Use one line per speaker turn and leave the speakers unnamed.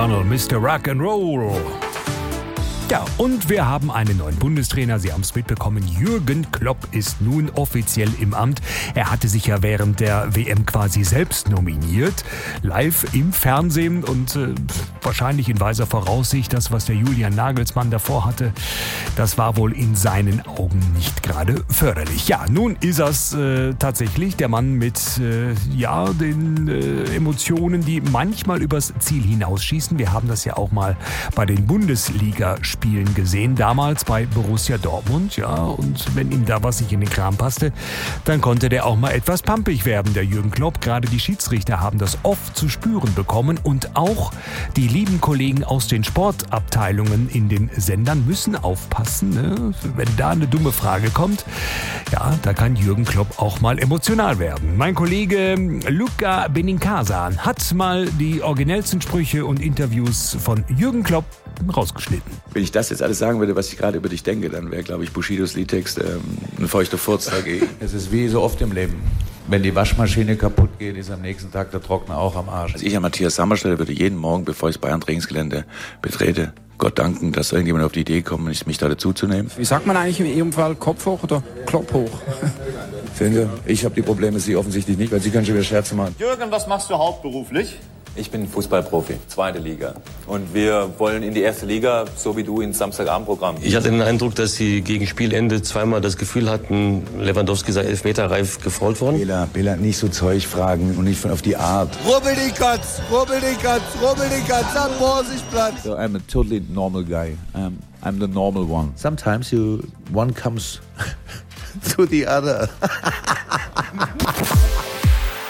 McDonald, Mr. Rock'n'Roll. Ja, und wir haben einen neuen Bundestrainer. Sie haben es mitbekommen. Jürgen Klopp ist nun offiziell im Amt. Er hatte sich ja während der WM quasi selbst nominiert. Live im Fernsehen und wahrscheinlich in weiser Voraussicht. Das, was der Julian Nagelsmann davor hatte, das war wohl in seinen Augen nicht gerade förderlich. Ja, nun ist es tatsächlich der Mann mit den Emotionen, die manchmal übers Ziel hinausschießen. Wir haben das ja auch mal bei den Bundesliga-Spielen gesehen, damals bei Borussia Dortmund, ja, und wenn ihm da was nicht in den Kram passte, dann konnte der auch mal etwas pampig werden, der Jürgen Klopp. Gerade die Schiedsrichter haben das oft zu spüren bekommen und auch die lieben Kollegen aus den Sportabteilungen in den Sendern müssen aufpassen, ne? Wenn da eine dumme Frage kommt, ja, da kann Jürgen Klopp auch mal emotional werden. Mein Kollege Luca Benincasa hat mal die originellsten Sprüche und Interviews von Jürgen Klopp rausgeschnitten.
Wenn ich das jetzt alles sagen würde, was ich gerade über dich denke, dann wäre, glaube ich, Bushidos Liedtext ein feuchter Furz dagegen.
Es ist wie so oft im Leben. Wenn die Waschmaschine kaputt geht, ist am nächsten Tag der Trockner auch am Arsch.
Also ich an Matthias Sammer stelle, würde jeden Morgen, bevor ich das Bayern-Trainingsgelände betrete, Gott danken, dass irgendjemand auf die Idee kommt, mich da dazuzunehmen.
Wie sagt man eigentlich in Ihrem Fall, Kopf hoch oder Klopp hoch?
Ich habe die Probleme, Sie offensichtlich nicht, weil Sie können schon wieder Scherze machen.
Jürgen, was machst du hauptberuflich?
Ich bin Fußballprofi, 2. Liga. Und wir wollen in die 1. Liga, so wie du, ins Samstagabendprogramm.
Ich hatte den Eindruck, dass sie gegen Spielende zweimal das Gefühl hatten, Lewandowski sei elfmeterreif gefault worden.
Bela, nicht so Zeug fragen und nicht auf die Art.
Rubbel die Katz am Vorsichtsplatz.
So, I'm a totally normal guy. I'm the normal one. Sometimes one comes to the other.